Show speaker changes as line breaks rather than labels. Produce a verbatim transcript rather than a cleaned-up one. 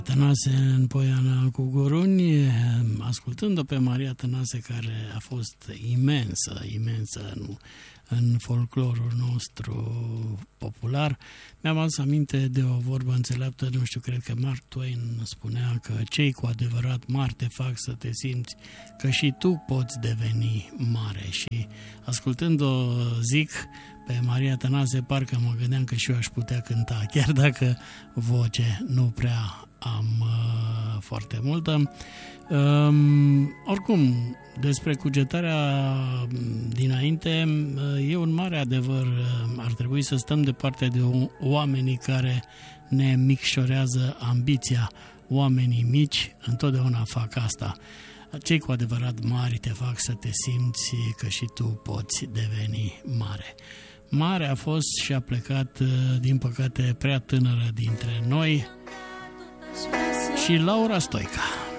Tănase în Poiana cu Goruni, ascultând-o pe Maria Tănase, care a fost imensă, imensă în, în folclorul nostru popular. Mi-am adus aminte de o vorbă înțeleaptă, nu știu, cred că Mark Twain spunea că cei cu adevărat mari te fac să te simți că și tu poți deveni mare. Și ascultând-o, zic, pe Maria Tănase, parcă mă gândeam că și eu aș putea cânta, chiar dacă voce nu prea am uh, foarte multă. Um, oricum, despre cugetarea dinainte, uh, e un mare adevăr. Uh, ar trebui să stăm departe de oamenii care ne micșorează ambiția. Oamenii mici întotdeauna fac asta. Cei cu adevărat mari te fac să te simți că și tu poți deveni mare. Mare a fost și a plecat, din păcate, prea tânără dintre noi, și Laura Stoica.